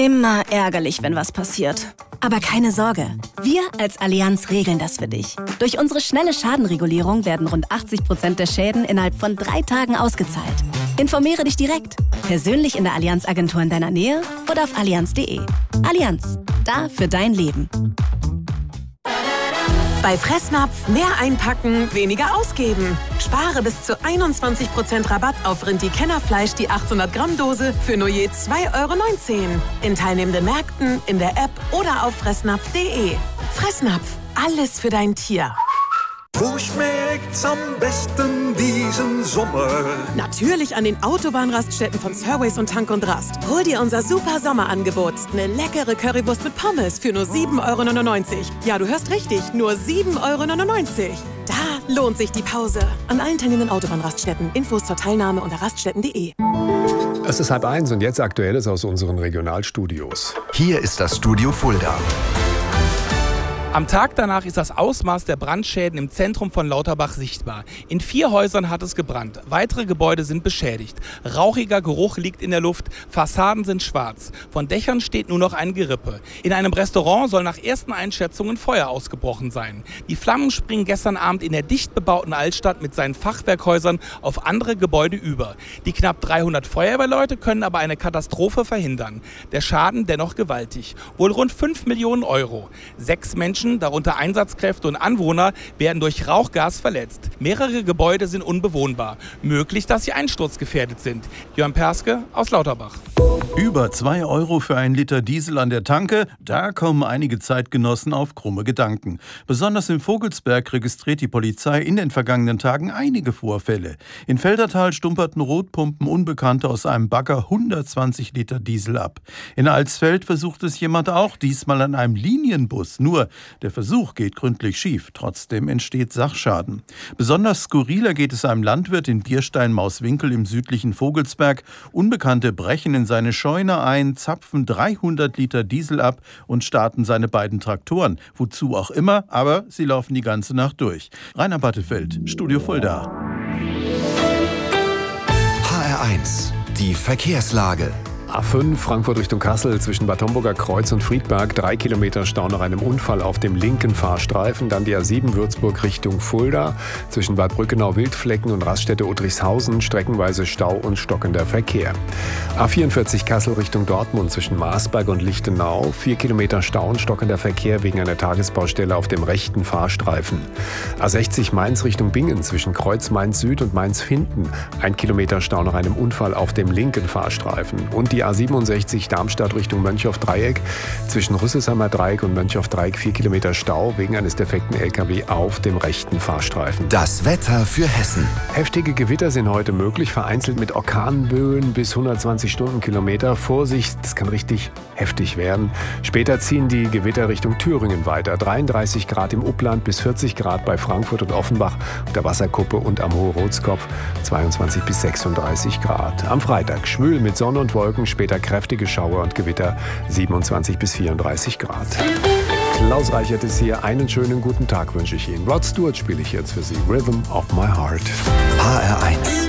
Immer ärgerlich, wenn was passiert. Aber keine Sorge, wir als Allianz regeln das für dich. Durch unsere schnelle Schadenregulierung werden rund 80% der Schäden innerhalb von 3 Tagen ausgezahlt. Informiere dich direkt, persönlich in der Allianz-Agentur in deiner Nähe oder auf allianz.de. Allianz, da für dein Leben. Bei Fressnapf mehr einpacken, weniger ausgeben. Spare bis zu 21% Rabatt auf Rindi-Kennerfleisch die 800 Gramm Dose für nur je 2,19 € in teilnehmenden Märkten, in der App oder auf fressnapf.de. Fressnapf, alles für dein Tier. Wo schmeckt's am besten diesen Sommer? Natürlich an den Autobahnraststätten von Surways und Tank und Rast. Hol dir unser super Sommerangebot. Eine leckere Currywurst mit Pommes für nur 7,99 €. Ja, du hörst richtig, nur 7,99 €. Da lohnt sich die Pause. An allen teilnehmenden Autobahnraststätten. Infos zur Teilnahme unter raststätten.de. Es ist 12:30 und jetzt Aktuelles aus unseren Regionalstudios. Hier ist das Studio Fulda. Am Tag danach ist das Ausmaß der Brandschäden im Zentrum von Lauterbach sichtbar. In 4 Häusern hat es gebrannt. Weitere Gebäude sind beschädigt. Rauchiger Geruch liegt in der Luft. Fassaden sind schwarz. Von Dächern steht nur noch ein Gerippe. In einem Restaurant soll nach ersten Einschätzungen Feuer ausgebrochen sein. Die Flammen springen gestern Abend in der dicht bebauten Altstadt mit seinen Fachwerkhäusern auf andere Gebäude über. Die knapp 300 Feuerwehrleute können aber eine Katastrophe verhindern. Der Schaden dennoch gewaltig. Wohl rund 5 Millionen €. 6 Menschen, darunter Einsatzkräfte und Anwohner, werden durch Rauchgas verletzt. Mehrere Gebäude sind unbewohnbar. Möglich, dass sie einsturzgefährdet sind. Jörn Perske aus Lauterbach. Über 2 € für einen Liter Diesel an der Tanke, da kommen einige Zeitgenossen auf krumme Gedanken. Besonders im Vogelsberg registriert die Polizei in den vergangenen Tagen einige Vorfälle. In Feldertal stumperten Rotpumpen Unbekannte aus einem Bagger 120 Liter Diesel ab. In Alsfeld versucht es jemand auch, diesmal an einem Linienbus. Nur der Versuch geht gründlich schief. Trotzdem entsteht Sachschaden. Besonders skurriler geht es einem Landwirt in Bierstein-Mauswinkel im südlichen Vogelsberg. Unbekannte brechen in seine Scheune ein, zapfen 300 Liter Diesel ab und starten seine beiden Traktoren. Wozu auch immer, aber sie laufen die ganze Nacht durch. Rainer Battefeld, Studio Fulda. HR1, die Verkehrslage. A5 Frankfurt Richtung Kassel zwischen Bad Homburger Kreuz und Friedberg 3 Kilometer Stau nach einem Unfall auf dem linken Fahrstreifen. Dann die A7 Würzburg Richtung Fulda zwischen Bad Brückenau-Wildflecken und Raststätte Uttrichshausen streckenweise Stau und stockender Verkehr. A44 Kassel Richtung Dortmund zwischen Marsberg und Lichtenau 4 Kilometer Stau und stockender Verkehr wegen einer Tagesbaustelle auf dem rechten Fahrstreifen. A60 Mainz Richtung Bingen zwischen Kreuz Mainz Süd und Mainz Finden 1 Kilometer Stau nach einem Unfall auf dem linken Fahrstreifen. Und die A67 Darmstadt Richtung Mönchhoff-Dreieck zwischen Rüsselsheimer Dreieck und Mönchhoff-Dreieck 4 Kilometer Stau wegen eines defekten LKW auf dem rechten Fahrstreifen. Das Wetter für Hessen. Heftige Gewitter sind heute möglich, vereinzelt mit Orkanböen bis 120 Stundenkilometer. Vorsicht, das kann richtig heftig werden. Später ziehen die Gewitter Richtung Thüringen weiter. 33 Grad im Upland bis 40 Grad bei Frankfurt und Offenbach auf der Wasserkuppe und am Hohe-Rotskopf 22 bis 36 Grad. Am Freitag schwül mit Sonne und Wolken, später kräftige Schauer und Gewitter 27 bis 34 Grad. Klaus Reichert ist hier. Einen schönen guten Tag wünsche ich Ihnen. Rod Stewart spiele ich jetzt für Sie. Rhythm of My Heart. HR1.